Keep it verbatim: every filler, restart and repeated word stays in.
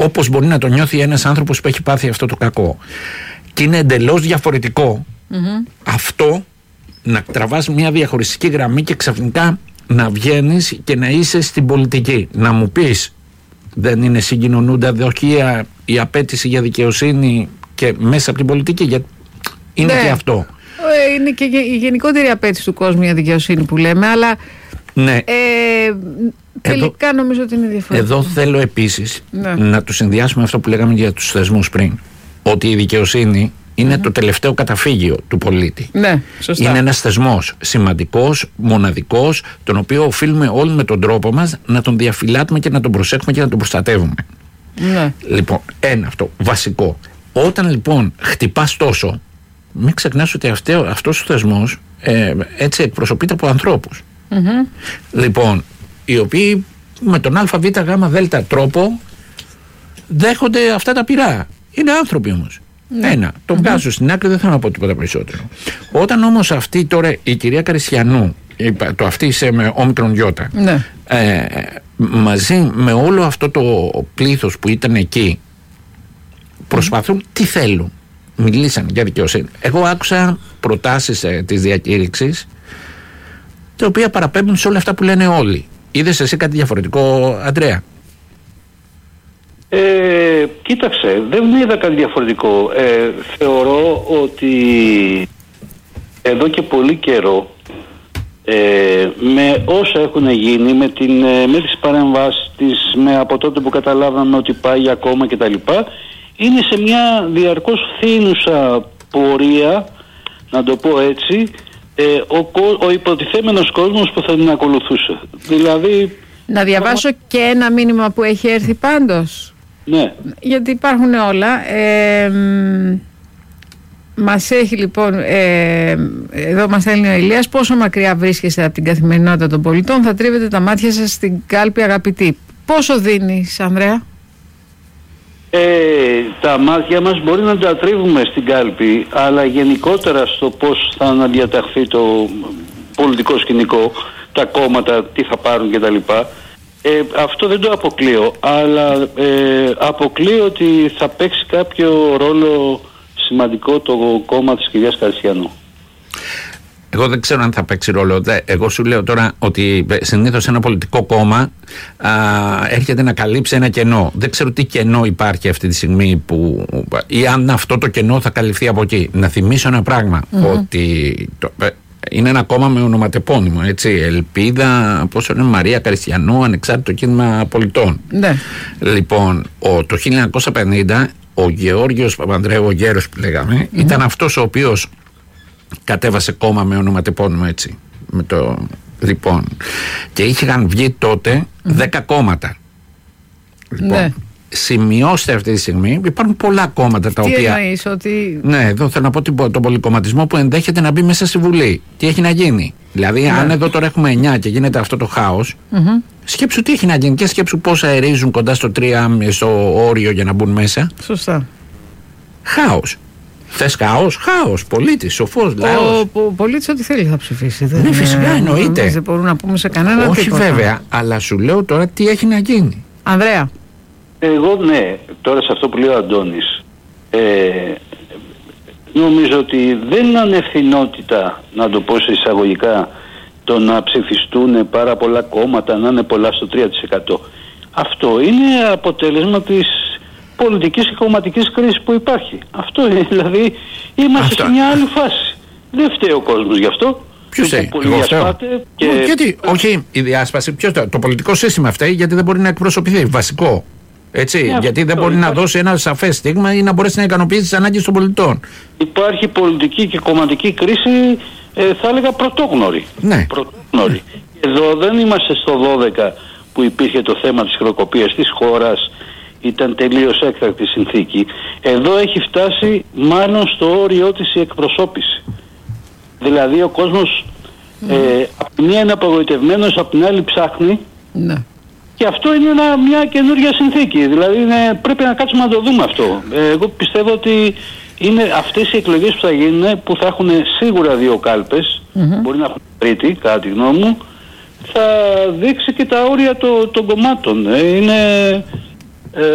όπως μπορεί να το νιώθει ένας άνθρωπος που έχει πάθει αυτό το κακό. Και είναι εντελώς διαφορετικό mm-hmm. αυτό να τραβάς μια διαχωριστική γραμμή και ξαφνικά να βγαίνεις και να είσαι στην πολιτική. Να μου πεις, δεν είναι συγκοινωνούντα δοχεία η απέτηση για δικαιοσύνη και μέσα από την πολιτική? Γιατί είναι ναι. και αυτό. Είναι και η γενικότερη απέτηση του κόσμου για δικαιοσύνη που λέμε, αλλά ναι. ε, τελικά εδώ, νομίζω ότι είναι διαφορετικό. Εδώ θέλω επίσης ναι. να το συνδυάσουμε αυτό που λέγαμε για τους θεσμούς πριν. Ότι η δικαιοσύνη είναι mm-hmm. το τελευταίο καταφύγιο του πολίτη. Ναι, σωστά. Είναι ένας θεσμός σημαντικός, μοναδικός, τον οποίο οφείλουμε όλοι με τον τρόπο μας να τον διαφυλάτουμε και να τον προσέχουμε και να τον προστατεύουμε. Ναι. Λοιπόν, ένα αυτό, βασικό. Όταν λοιπόν χτυπάς τόσο, μην ξεχνάς ότι αυτό, αυτός ο θεσμός ε, έτσι εκπροσωπείται από ανθρώπους. Mm-hmm. Λοιπόν, οι οποίοι με τον ΑΒΓ δέλτα τρόπο δέχονται αυτά τα πειρά. Είναι άνθρωποι όμως. Ναι. Ένα, τον mm-hmm. βγάζω στην άκρη, δεν θέλω να πω τίποτα περισσότερο. Όταν όμως αυτή τώρα η κυρία Καριστιανού, το αυτή είσαι με όμικρον γιώτα, ναι. ε, μαζί με όλο αυτό το πλήθος που ήταν εκεί, προσπαθούν, mm-hmm. τι θέλουν. Μιλήσαν για δικαιοσύνη. Εγώ άκουσα προτάσεις ε, της διακήρυξης, τα οποία παραπέμπουν σε όλα αυτά που λένε όλοι. Είδες εσύ κάτι διαφορετικό, Αντρέα? Ε, κοίταξε, δεν είδα κάτι διαφορετικό. Ε, θεωρώ ότι εδώ και πολύ καιρό ε, με όσα έχουν γίνει, με, την, με τις παρεμβάσεις της, με από τότε που καταλάβαμε ότι πάει ακόμα κτλ, είναι σε μια διαρκώς φθήνουσα πορεία, να το πω έτσι, ε, ο, ο υποτιθέμενος κόσμος που θα την ακολουθούσε. Δηλαδή... Να διαβάσω και ένα μήνυμα που έχει έρθει πάντως. Ναι. Γιατί υπάρχουν όλα. Ε, μας έχει λοιπόν, ε, εδώ μας έλεγε ο Ηλίας, πόσο μακριά βρίσκεσαι από την καθημερινότητα των πολιτών, θα τρίβετε τα μάτια σας στην κάλπη, αγαπητοί. Πόσο δίνεις, Ανδρέα? Ε, τα μάτια μας μπορεί να τα τρίβουμε στην κάλπη, αλλά γενικότερα στο πώς θα αναδιαταχθεί το πολιτικό σκηνικό, τα κόμματα, τι θα πάρουν κτλ. Ε, αυτό δεν το αποκλείω, αλλά ε, αποκλείω ότι θα παίξει κάποιο ρόλο σημαντικό το κόμμα της κυρίας Καριστιανού. Εγώ δεν ξέρω αν θα παίξει ρόλο. Εγώ σου λέω τώρα ότι συνήθως ένα πολιτικό κόμμα α, έρχεται να καλύψει ένα κενό. Δεν ξέρω τι κενό υπάρχει αυτή τη στιγμή που, ή αν αυτό το κενό θα καλυφθεί από εκεί. Να θυμίσω ένα πράγμα, mm-hmm. ότι το, είναι ένα κόμμα με ονοματεπώνυμο, έτσι, Ελπίδα, πώς είναι, Μαρία Καριστιανού, Ανεξάρτητο Κίνημα Πολιτών. Ναι. Λοιπόν, ο, το χίλια εννιακόσια πενήντα ο Γεώργιος Παπανδρέου, ο Γέρος που λέγαμε, mm-hmm. ήταν αυτός ο οποίος κατέβασε κόμμα με ονοματεπώνυμο, έτσι, με το, λοιπόν, και είχαν βγει τότε mm-hmm. δέκα κόμματα. Λοιπόν, ναι. Σημειώστε αυτή τη στιγμή, υπάρχουν πολλά κόμματα τα τι οποία. Τι εννοείς, ότι. Ναι, εδώ θέλω να πω τον το πολυκομματισμό που ενδέχεται να μπει μέσα στη Βουλή. Τι έχει να γίνει. Δηλαδή, ναι. αν εδώ τώρα έχουμε εννιά και γίνεται αυτό το χάος, mm-hmm. σκέψου τι έχει να γίνει και σκέψου πόσα αερίζουν κοντά στο τρία, στο όριο για να μπουν μέσα. Σωστά. Χάος. Θες χάος, χάος. Πολίτης, σοφός, λαός. Ο, ο πολίτης ό,τι θέλει θα ψηφίσει. Ναι, φυσικά εννοείται. Δεν μπορούμε να πούμε σε κανένα. Όχι τίποτα. Βέβαια, αλλά σου λέω τώρα τι έχει να γίνει. Ανδρέα. Εγώ ναι, τώρα σε αυτό που λέει ο Αντώνης, ε, νομίζω ότι δεν είναι ανευθυνότητα, να το πω σε εισαγωγικά, το να ψηφιστούν πάρα πολλά κόμματα, να είναι πολλά στο τρία τοις εκατό. Αυτό είναι αποτέλεσμα της πολιτικής και κομματικής κρίσης που υπάρχει. Αυτό είναι, δηλαδή είμαστε αυτό. Σε μια άλλη φάση. Δεν φταίει ο κόσμος γι' αυτό. Ποιος φταίει, εγώ φταίω. Και... Γιατί, όχι η διάσπαση, ποιος, το πολιτικό σύστημα φταίει γιατί δεν μπορεί να εκπροσωπηθεί, βασικό. Έτσι, yeah, γιατί δεν μπορεί υπάρχει... να δώσει ένα σαφές στίγμα ή να μπορέσει να ικανοποιήσει τις ανάγκες των πολιτών. Υπάρχει πολιτική και κομματική κρίση, ε, θα έλεγα πρωτόγνωρη. Ναι. Πρωτόγνωρη. Εδώ δεν είμαστε στο δώδεκα που υπήρχε το θέμα της χρεοκοπίας της χώρας, ήταν τελείως έκτακτη συνθήκη. Εδώ έχει φτάσει μάλλον στο όριό της η εκπροσώπηση. Δηλαδή ο κόσμος mm. ε, από τη μία είναι απογοητευμένος, από την άλλη ψάχνει. Ναι. Και αυτό είναι ένα, μια καινούργια συνθήκη. Δηλαδή είναι, πρέπει να κάτσουμε να το δούμε αυτό. Ε, εγώ πιστεύω ότι είναι αυτές οι εκλογές που θα γίνουν, που θα έχουν σίγουρα δύο κάλπες, mm-hmm. μπορεί να έχουν τρίτη, κατά τη γνώμη μου, θα δείξει και τα όρια το, των κομμάτων. Ε, είναι,